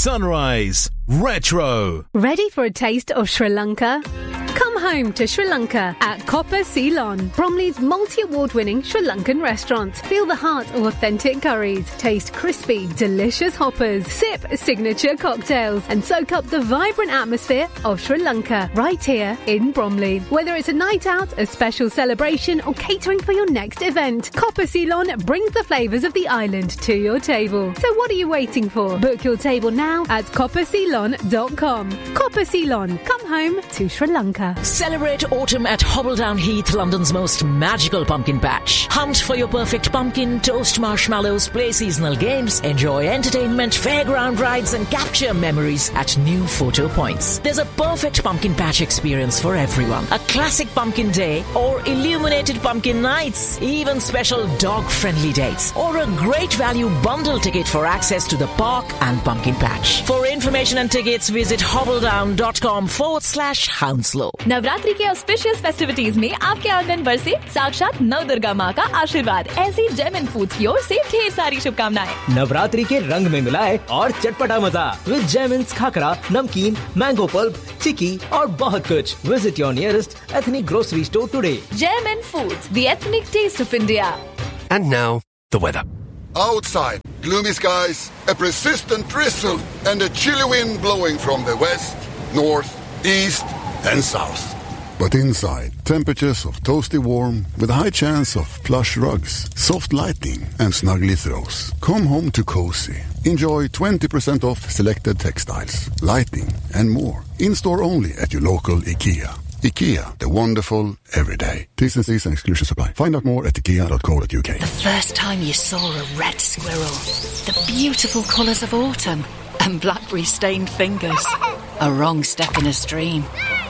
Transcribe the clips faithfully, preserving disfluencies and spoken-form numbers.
Sunrise Retro. Ready for a taste of Sri Lanka? Come home to Sri Lanka at Copper Ceylon, Bromley's multi-award-winning Sri Lankan restaurant. Feel the heart of authentic curries, taste crispy, delicious hoppers, sip signature cocktails, and soak up the vibrant atmosphere of Sri Lanka right here in Bromley. Whether it's a night out, a special celebration, or catering for your next event, Copper Ceylon brings the flavours of the island to your table. So what are you waiting for? Book your table now at copper ceylon dot com. Copper Ceylon, come home to Sri Lanka. Celebrate autumn at Hobbledown Heath, London's most magical pumpkin patch. Hunt for your perfect pumpkin, toast marshmallows, play seasonal games, enjoy entertainment, fairground rides, and capture memories at new photo points. There's a perfect pumpkin patch experience for everyone. A classic pumpkin day or illuminated pumpkin nights, even special dog-friendly dates, or a great value bundle ticket for access to the park and pumpkin patch. For information and tickets, visit hobbledown.com forward slash Hounslow. Navratri के auspicious festivities में आपके आंगन बरसे साक्षात नव दुर्गा माँ का आशीर्वाद। ऐसी जेम एंड फूड्स की ओर से ढेर सारी शुभकामनाएं। नवरात्रि के रंग में मिलाए और चटपटा मजा विद जेमिन्स खाकरा, नमकीन, मैंगो पल्प, चिकी और बहुत कुछ। Visit your nearest ethnic grocery store today. GeM and foods, the ethnic test of India. And now, the weather. Outside, gloomy skies, a persistent drizzle, and a chilly wind blowing from the west, north, east, and south. But inside, temperatures of toasty warm with a high chance of plush rugs, soft lighting, and snuggly throws. Come home to cozy. Enjoy twenty percent off selected textiles, lighting, and more. In-store only at your local IKEA. IKEA, the wonderful everyday. T's and C's and exclusions apply. Find out more at ikea dot co dot uk. The first time you saw a red squirrel, the beautiful colours of autumn, and blackberry-stained fingers. A wrong step in a stream.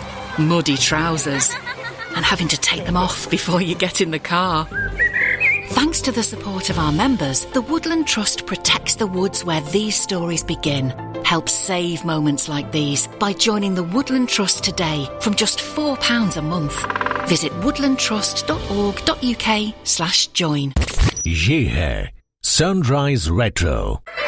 Muddy trousers, and having to take them off before you get in the car. Thanks to the support of our members, the Woodland Trust protects the woods where these stories begin. Help save moments like these by joining the Woodland Trust today from just four pounds a month. Visit woodlandtrust.org.uk slash join. Ye hai Sunrise Retro.